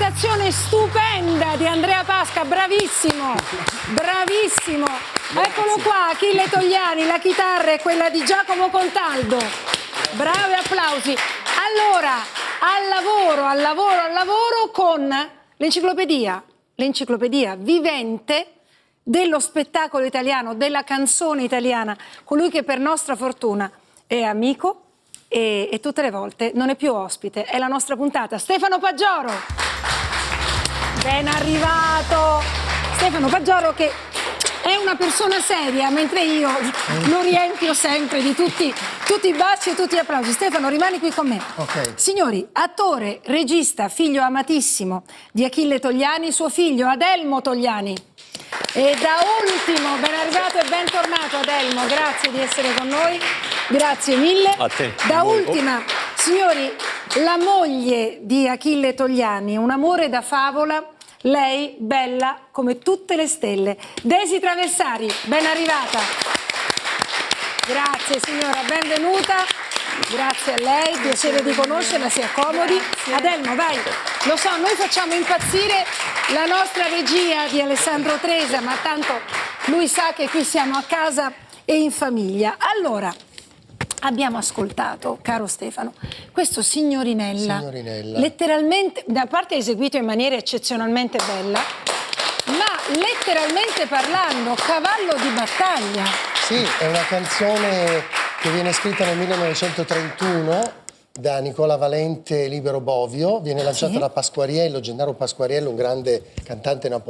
interpretazione stupenda di Andrea Pasca, bravissimo, bravissimo. Eccolo qua, Achille Togliani, la chitarra è quella di Giacomo Contaldo. Bravi, applausi. Allora, al lavoro con l'enciclopedia vivente dello spettacolo italiano, della canzone italiana, colui che per nostra fortuna è amico e tutte le volte non è più ospite, è la nostra puntata. Stefano Paggioro, ben arrivato. Stefano Paggioro che è una persona seria, mentre io lo riempio sempre di tutti i baci e tutti gli applausi. Stefano, rimani qui con me. Okay. Signori, attore, regista, figlio amatissimo di Achille Togliani, suo figlio Adelmo Togliani. E da ultimo, ben arrivato e bentornato Adelmo, grazie di essere con noi, grazie mille. A te. Da ultima, signori, la moglie di Achille Togliani, un amore da favola, lei bella come tutte le stelle. Desi Traversari, ben arrivata. Grazie signora, benvenuta. Grazie a lei, piacere di conoscerla, si accomodi. Adelmo, vai. Lo so, noi facciamo impazzire la nostra regia di Alessandro Tresa, ma tanto lui sa che qui siamo a casa e in famiglia. Allora, abbiamo ascoltato, caro Stefano, questo Signorinella, letteralmente, da parte eseguito in maniera eccezionalmente bella, ma letteralmente parlando, cavallo di battaglia. Sì, è una canzone che viene scritta nel 1931 da Nicola Valente e Libero Bovio, viene lanciata da Pasquariello, Gennaro Pasquariello, un grande cantante napoletano.